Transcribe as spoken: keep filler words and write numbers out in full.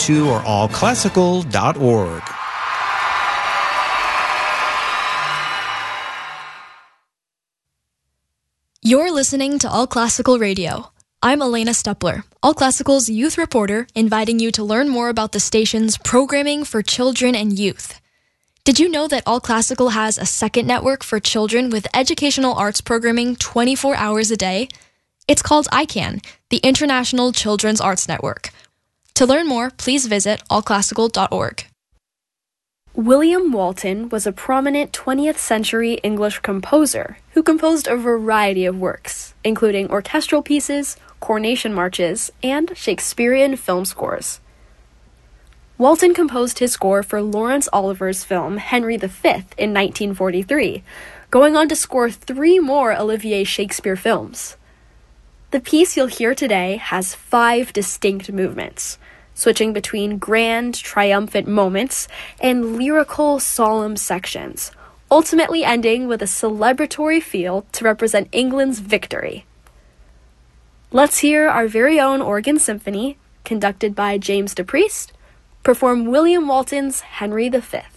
two or all classical dot org. You're listening to All Classical Radio. I'm Elena Stepler, All Classical's youth reporter, inviting you to learn more about the station's programming for children and youth. Did you know that All Classical has a second network for children with educational arts programming twenty-four hours a day? It's called I CAN, the International Children's Arts Network. To learn more, please visit all classical dot org. William Walton was a prominent twentieth century English composer who composed a variety of works, including orchestral pieces, coronation marches, and Shakespearean film scores. Walton composed his score for Laurence Olivier film Henry the Fifth in nineteen forty-three, going on to score three more Olivier Shakespeare films. The piece you'll hear today has five distinct movements, switching between grand, triumphant moments and lyrical, solemn sections, ultimately ending with a celebratory feel to represent England's victory. Let's hear our very own organ symphony, conducted by James DePriest, perform William Walton's Henry the Fifth.